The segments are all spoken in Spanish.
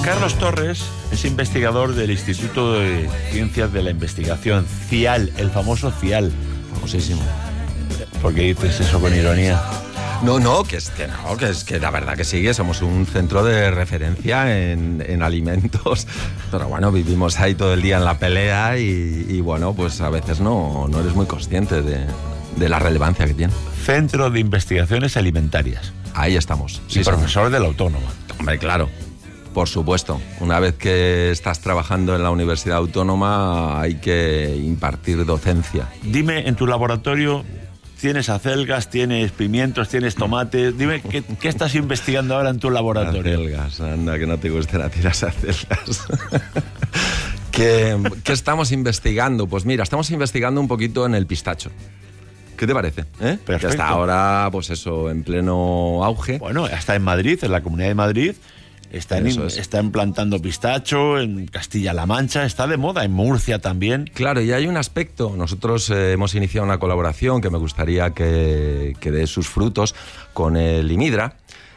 Carlos Torres es investigador del Instituto de Ciencias de la Investigación, CIAL, el famoso CIAL. Famosísimo. ¿Por qué dices eso con ironía? No, que es que la verdad que sí, que somos un centro de referencia en alimentos, pero bueno, vivimos ahí todo el día en la pelea y bueno, pues a veces no eres muy consciente de la relevancia que tiene. Centro de Investigaciones Alimentarias. Ahí estamos. Sí, y profesor de la Autónoma. Hombre, claro. Por supuesto, una vez que estás trabajando en la Universidad Autónoma hay que impartir docencia. Dime, en tu laboratorio tienes acelgas, tienes pimientos, tienes tomates. Dime, ¿qué estás investigando ahora en tu laboratorio? Acelgas, anda, que no te gusten a ti las acelgas. ¿Qué estamos investigando? Pues mira, estamos investigando un poquito en el pistacho. ¿Qué te parece? Perfecto. Que hasta ahora, pues eso, en pleno auge. Bueno, hasta en Madrid, en la Comunidad de Madrid, están plantando pistacho, en Castilla-La Mancha, está de moda, en Murcia también. Claro, y hay un aspecto. Nosotros hemos iniciado una colaboración que me gustaría que dé sus frutos con el IMIDRA,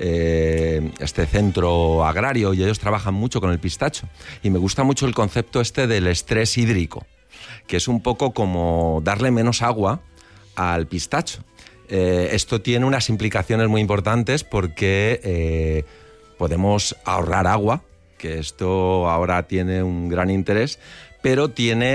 este centro agrario, y ellos trabajan mucho con el pistacho. Y me gusta mucho el concepto del estrés hídrico, que es un poco como darle menos agua al pistacho. Esto tiene unas implicaciones muy importantes porque podemos ahorrar agua, que esto ahora tiene un gran interés, pero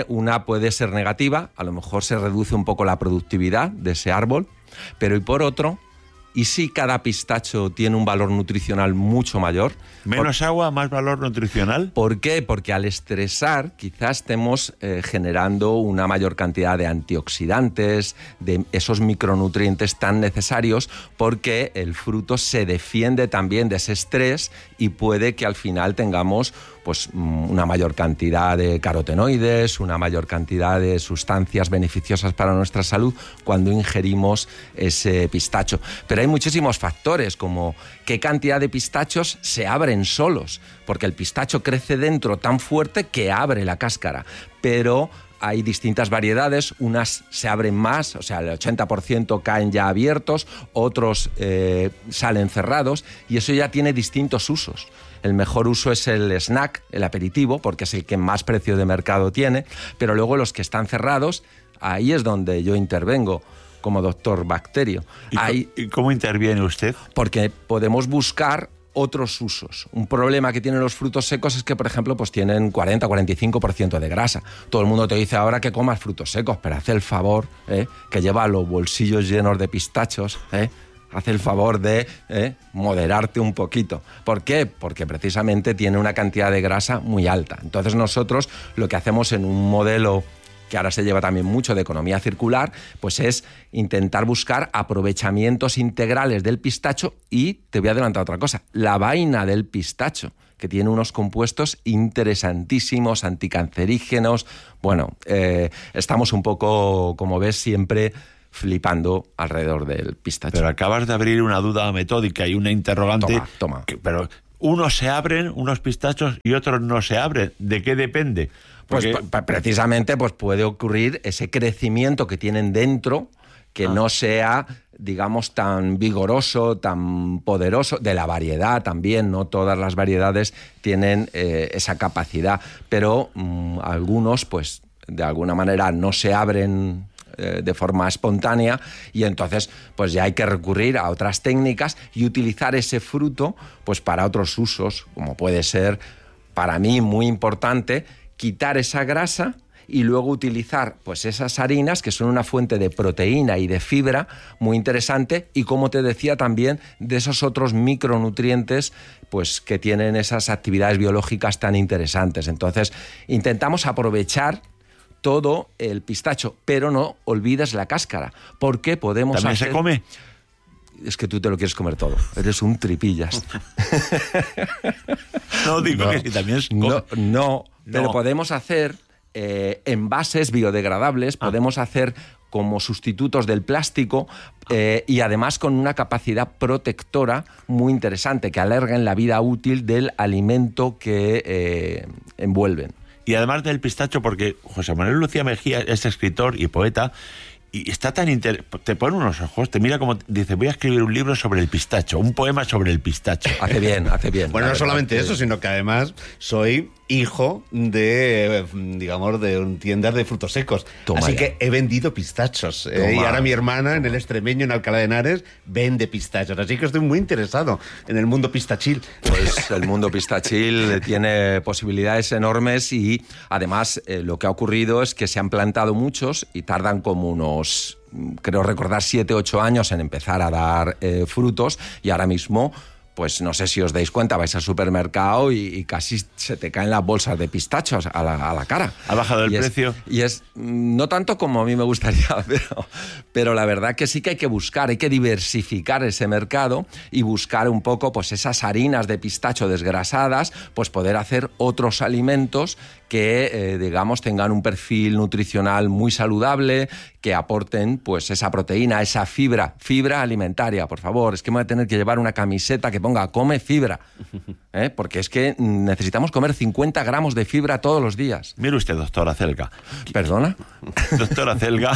puede ser negativa, a lo mejor se reduce un poco la productividad de ese árbol, pero y por otro, y si cada pistacho tiene un valor nutricional mucho mayor. ¿Menos agua, más valor nutricional? ¿Por qué? Porque al estresar quizás estemos generando una mayor cantidad de antioxidantes, de esos micronutrientes tan necesarios, porque el fruto se defiende también de ese estrés y puede que al final tengamos pues una mayor cantidad de carotenoides, una mayor cantidad de sustancias beneficiosas para nuestra salud cuando ingerimos ese pistacho. Pero hay muchísimos factores, como qué cantidad de pistachos se abren solos, porque el pistacho crece dentro tan fuerte que abre la cáscara, pero hay distintas variedades, unas se abren más, o sea, el 80% caen ya abiertos, otros salen cerrados, y eso ya tiene distintos usos. El mejor uso es el snack, el aperitivo, porque es el que más precio de mercado tiene, pero luego los que están cerrados, ahí es donde yo intervengo como doctor bacterio. ¿Y cómo interviene usted? Porque podemos buscar otros usos. Un problema que tienen los frutos secos es que, por ejemplo, pues tienen 40-45% de grasa. Todo el mundo te dice ahora que comas frutos secos, pero haz el favor, que lleva los bolsillos llenos de pistachos, haz el favor de moderarte un poquito. ¿Por qué? Porque precisamente tiene una cantidad de grasa muy alta. Entonces nosotros lo que hacemos en un modelo que ahora se lleva también mucho de economía circular, pues es intentar buscar aprovechamientos integrales del pistacho. Y te voy a adelantar otra cosa, la vaina del pistacho, que tiene unos compuestos interesantísimos, anticancerígenos. Bueno, estamos un poco, como ves, siempre flipando alrededor del pistacho. Pero acabas de abrir una duda metódica y una interrogante. Toma. Pero unos se abren, unos pistachos, y otros no se abren. ¿De qué depende? Porque pues precisamente pues puede ocurrir ese crecimiento que tienen dentro, que no sea, digamos, tan vigoroso, tan poderoso, de la variedad también. No todas las variedades tienen esa capacidad, pero algunos pues de alguna manera no se abren de forma espontánea, y entonces pues ya hay que recurrir a otras técnicas y utilizar ese fruto pues para otros usos, como puede ser, para mí muy importante, quitar esa grasa y luego utilizar pues esas harinas, que son una fuente de proteína y de fibra muy interesante, y como te decía también de esos otros micronutrientes pues que tienen esas actividades biológicas tan interesantes. Entonces intentamos aprovechar todo el pistacho, pero no olvides la cáscara, porque podemos ¿También se come? Es que tú te lo quieres comer todo. Eres un tripillas. No, digo que sí, también es come. No, pero podemos hacer envases biodegradables, podemos hacer como sustitutos del plástico, y además con una capacidad protectora muy interesante, que alarguen la vida útil del alimento que envuelven. Y además del pistacho, porque José Manuel Lucía Mejía es escritor y poeta, y está tan te pone unos ojos, te mira como dice, voy a escribir un libro sobre el pistacho, un poema sobre el pistacho. Hace bien. Bueno, no solamente eso, sino que además soy hijo de, digamos, de tiendas de frutos secos. Toma así ya. que he vendido pistachos. Y ahora mi hermana en el Extremeño, en Alcalá de Henares, vende pistachos. Así que estoy muy interesado en el mundo pistachil. Pues el mundo pistachil tiene posibilidades enormes y además lo que ha ocurrido es que se han plantado muchos y tardan como unos, creo recordar, 7, 8 años en empezar a dar frutos, y ahora mismo, pues no sé si os dais cuenta, vais al supermercado y casi se te caen las bolsas de pistachos a la cara. ¿Ha bajado el precio? Y es no tanto como a mí me gustaría, pero la verdad que sí que hay que buscar, hay que diversificar ese mercado y buscar un poco pues esas harinas de pistacho desgrasadas, pues poder hacer otros alimentos que, digamos, tengan un perfil nutricional muy saludable, que aporten pues esa proteína, esa fibra alimentaria, por favor. Es que me voy a tener que llevar una camiseta que ponga come fibra, porque es que necesitamos comer 50 gramos de fibra todos los días. Mire usted, doctora Celga. ¿Perdona? Doctora Celga,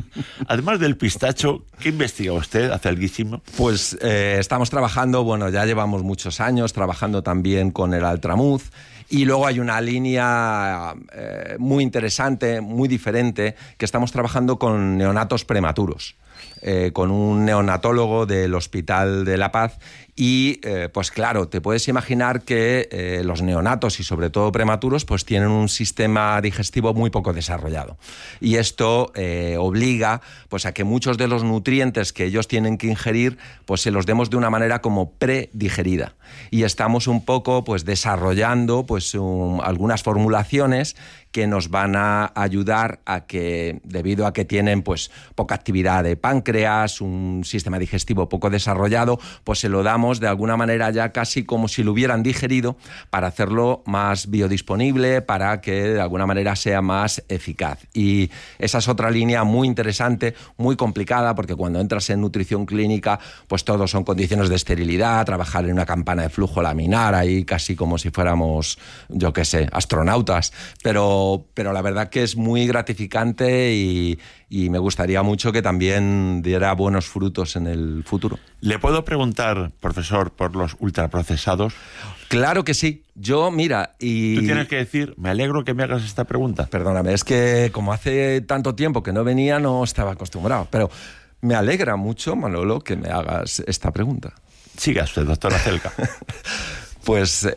además del pistacho, ¿qué investiga usted, Celguísimo? Pues estamos trabajando, bueno, ya llevamos muchos años trabajando también con el altramuz. Y luego hay una línea muy interesante, muy diferente, que estamos trabajando con neonatos prematuros, con un neonatólogo del Hospital de la Paz. Y, pues claro, te puedes imaginar que los neonatos y sobre todo prematuros pues tienen un sistema digestivo muy poco desarrollado. Y esto obliga pues a que muchos de los nutrientes que ellos tienen que ingerir pues se los demos de una manera como predigerida. Y estamos un poco pues desarrollando pues algunas formulaciones que nos van a ayudar a que, debido a que tienen pues poca actividad de páncreas, un sistema digestivo poco desarrollado, pues se lo damos de alguna manera ya casi como si lo hubieran digerido, para hacerlo más biodisponible, para que de alguna manera sea más eficaz. Y esa es otra línea muy interesante, muy complicada, porque cuando entras en nutrición clínica, pues todos son condiciones de esterilidad, trabajar en una campana de flujo laminar, ahí casi como si fuéramos, yo qué sé, astronautas, pero la verdad que es muy gratificante y me gustaría mucho que también diera buenos frutos en el futuro. ¿Le puedo preguntar, profesor, por los ultraprocesados? Claro que sí. Yo, mira, y... Tú tienes que decir, me alegro que me hagas esta pregunta. Perdóname, es que como hace tanto tiempo que no venía, no estaba acostumbrado, pero me alegra mucho, Manolo, que me hagas esta pregunta. Siga usted, doctora Celga. Pues...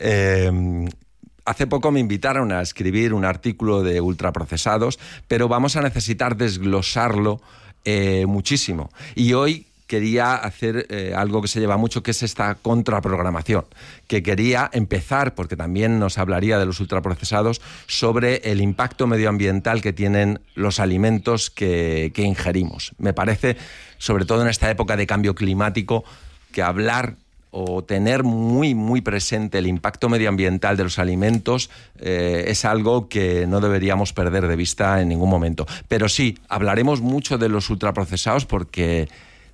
hace poco me invitaron a escribir un artículo de ultraprocesados, pero vamos a necesitar desglosarlo muchísimo. Y hoy quería hacer algo que se lleva mucho, que es esta contraprogramación, que quería empezar, porque también nos hablaría de los ultraprocesados, sobre el impacto medioambiental que tienen los alimentos que ingerimos. Me parece, sobre todo en esta época de cambio climático, que hablar o tener muy, muy presente el impacto medioambiental de los alimentos es algo que no deberíamos perder de vista en ningún momento. Pero sí, hablaremos mucho de los ultraprocesados porque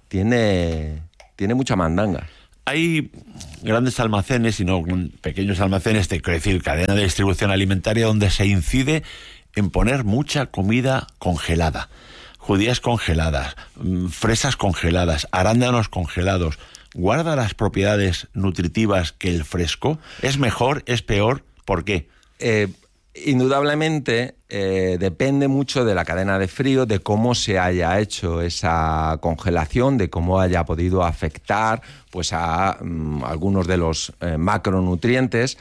tiene mucha mandanga. Hay grandes almacenes y no pequeños almacenes, quiero decir, cadena de distribución alimentaria, donde se incide en poner mucha comida congelada. Judías congeladas, fresas congeladas, arándanos congelados. ¿Guarda las propiedades nutritivas que el fresco? ¿Es mejor? ¿Es peor? ¿Por qué? Indudablemente depende mucho de la cadena de frío, de cómo se haya hecho esa congelación, de cómo haya podido afectar pues a algunos de los macronutrientes.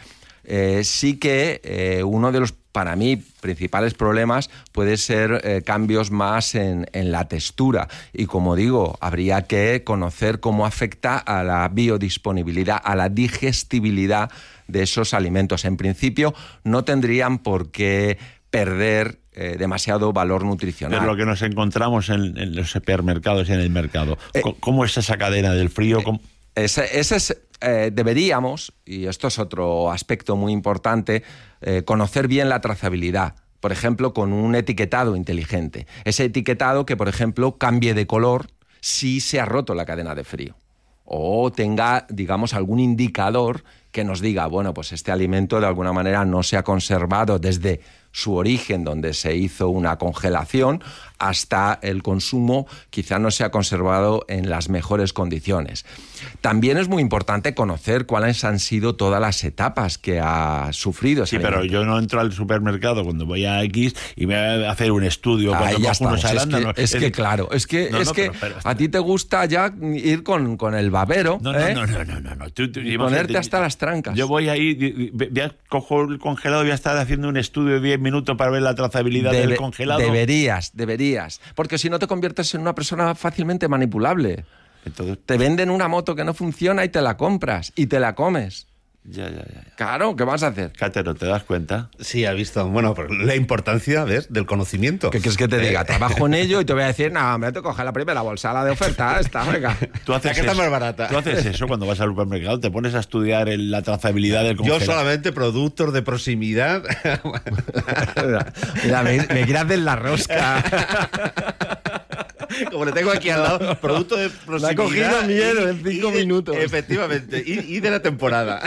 Sí que uno de los, para mí, principales problemas puede ser cambios más en la textura. Y como digo, habría que conocer cómo afecta a la biodisponibilidad, a la digestibilidad de esos alimentos. En principio, no tendrían por qué perder demasiado valor nutricional. Pero lo que nos encontramos en los supermercados y en el mercado. ¿Cómo es esa cadena del frío? Ese es... deberíamos, y esto es otro aspecto muy importante, conocer bien la trazabilidad. Por ejemplo, con un etiquetado inteligente. Ese etiquetado que, por ejemplo, cambie de color si se ha roto la cadena de frío. O tenga, digamos, algún indicador que nos diga, bueno, pues este alimento de alguna manera no se ha conservado desde su origen, donde se hizo una congelación, hasta el consumo quizá no se ha conservado en las mejores condiciones. También es muy importante conocer cuáles han sido todas las etapas que ha sufrido. Sí, pero yo no entro al supermercado cuando voy a X y me voy a hacer un estudio cuando cojo unos arándanos. Claro, a ti te gusta ya ir con el babero. No. Y ponerte hasta las trancas. Yo voy ahí, cojo el congelado y voy a estar haciendo un estudio de 10 minutos para ver la trazabilidad del congelado. Deberías. Porque si no te conviertes en una persona fácilmente manipulable. Entonces, te venden una moto que no funciona y te la compras y te la comes. Ya. Claro, ¿qué vas a hacer? Cátero, ¿te das cuenta? Sí, ha visto. Bueno, pues la importancia, ¿ves?, del conocimiento. ¿Qué quieres que te diga? Trabajo en ello y te voy a decir, no, me te coge la primera bolsa, la de oferta, esta, venga. Tú haces que está más barata. Tú haces eso cuando vas al supermercado, te pones a estudiar la trazabilidad del congelado. Yo solamente productos de proximidad. Mira, me quiere hacer la rosca. Como le tengo aquí al lado, producto de proximidad. Me ha cogido miedo en 5 minutos. Efectivamente, y de la temporada.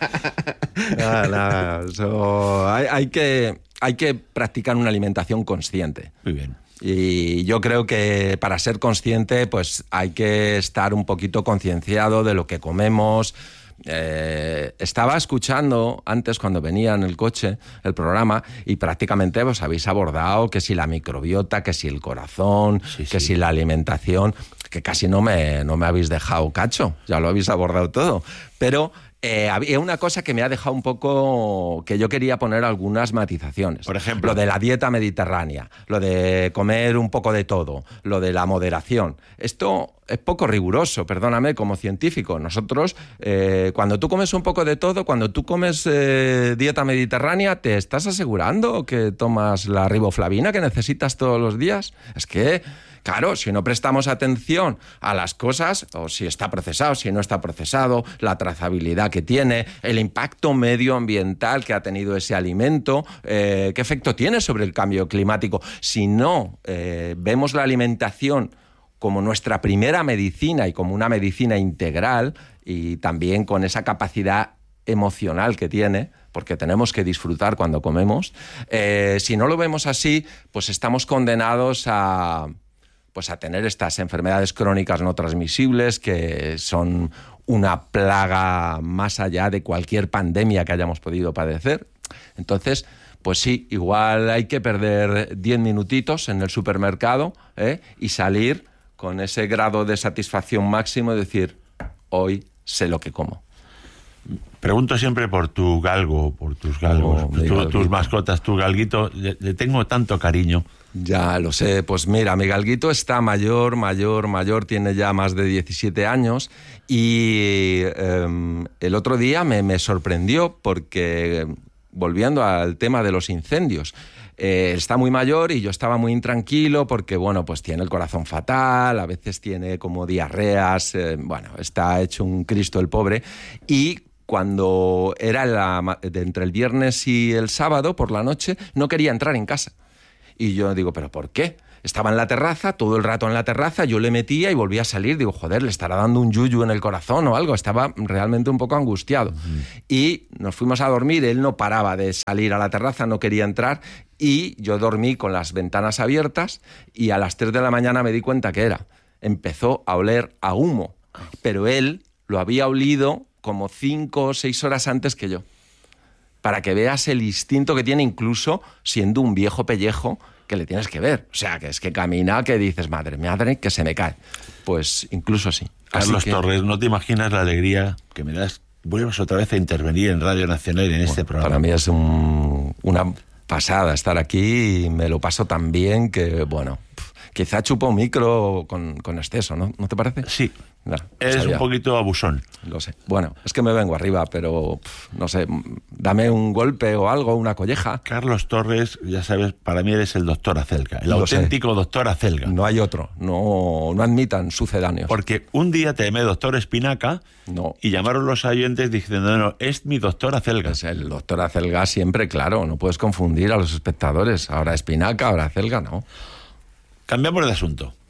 Hay que practicar una alimentación consciente. Muy bien. Y yo creo que para ser consciente, pues hay que estar un poquito concienciado de lo que comemos. Estaba escuchando antes cuando venía en el coche el programa y prácticamente os habéis abordado que si la microbiota, que si el corazón, que si la alimentación, que casi no me habéis dejado cacho, ya lo habéis abordado todo, pero había una cosa que me ha dejado un poco, que yo quería poner algunas matizaciones. Por ejemplo, lo de la dieta mediterránea, lo de comer un poco de todo, lo de la moderación. Esto es poco riguroso, perdóname, como científico. Nosotros, cuando tú comes un poco de todo, cuando tú comes dieta mediterránea, ¿te estás asegurando que tomas la riboflavina que necesitas todos los días? Es que, claro, si no prestamos atención a las cosas, o si está procesado, si no está procesado, la trazabilidad que tiene, el impacto medioambiental que ha tenido ese alimento, qué efecto tiene sobre el cambio climático. Si no vemos la alimentación como nuestra primera medicina y como una medicina integral y también con esa capacidad emocional que tiene, porque tenemos que disfrutar cuando comemos, si no lo vemos así, pues estamos condenados a tener estas enfermedades crónicas no transmisibles que son una plaga más allá de cualquier pandemia que hayamos podido padecer. Entonces, pues sí, igual hay que perder 10 minutitos en el supermercado y salir con ese grado de satisfacción máximo y decir, hoy sé lo que como. Pregunto siempre por tu galgo, por tus galgos, tus mascotas, tu galguito. Le tengo tanto cariño. Ya lo sé, pues mira, mi galguito está mayor, tiene ya más de 17 años y el otro día me sorprendió porque, volviendo al tema de los incendios, está muy mayor y yo estaba muy intranquilo porque, bueno, pues tiene el corazón fatal, a veces tiene como diarreas, está hecho un Cristo el pobre. Y cuando era entre el viernes y el sábado por la noche, no quería entrar en casa. Y yo digo, ¿pero por qué? Estaba en la terraza, todo el rato en la terraza, yo le metía y volvía a salir. Digo, joder, le estará dando un yuyu en el corazón o algo. Estaba realmente un poco angustiado. Y nos fuimos a dormir, él no paraba de salir a la terraza, no quería entrar. Y yo dormí con las ventanas abiertas y a las 3 de la mañana me di cuenta que empezó a oler a humo. Pero él lo había olido como 5 o 6 horas antes que yo. Para que veas el instinto que tiene, incluso siendo un viejo pellejo, que le tienes que ver. O sea, que es que camina, que dices, madre, que se me cae. Pues incluso así. Carlos Torres, no te imaginas la alegría que me das. Vuelves otra vez a intervenir en Radio Nacional en este programa. Para mí es una pasada estar aquí y me lo paso tan bien que, quizá chupo un micro con exceso, ¿no? ¿No te parece? Sí. No, eres un poquito abusón. Lo sé. Bueno, es que me vengo arriba, pero no sé, dame un golpe o algo, una colleja. Carlos Torres, ya sabes, para mí eres el doctor Acelga, el auténtico doctor Acelga. No hay otro, no admitan sucedáneos. Porque un día te llamé doctor Espinaca y llamaron los oyentes diciendo, no, es mi doctor Acelga. Es el doctor Acelga siempre, claro, no puedes confundir a los espectadores. Ahora Espinaca, ahora Acelga, no. Cambiamos de asunto.